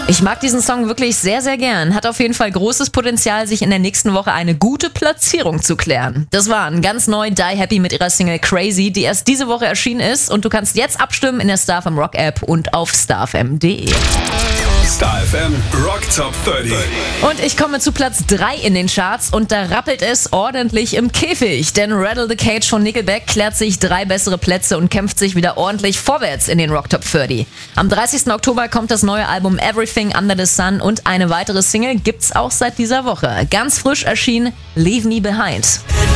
Ich mag diesen Song wirklich sehr, sehr gern. Hat auf jeden Fall großes Potenzial, sich in der nächsten Woche eine gute Platzierung zu klären. Das waren ganz neu Die Happy mit ihrer Single Crazy, die erst diese Woche erschienen ist. Und du kannst jetzt abstimmen in der StarFM Rock App und auf starfm.de. StarFM Rock Top 30. Und ich komme zu Platz 3 in den Charts und da rappelt es ordentlich im Käfig. Denn Rattle the Cage von Nickelback klärt sich 3 bessere Plätze und kämpft sich wieder ordentlich vorwärts in den Rock Top 30. Am 30. Oktober kommt das neue Album Everything Under the Sun und eine weitere Single gibt's auch seit dieser Woche. Ganz frisch erschienen, Leave Me Behind.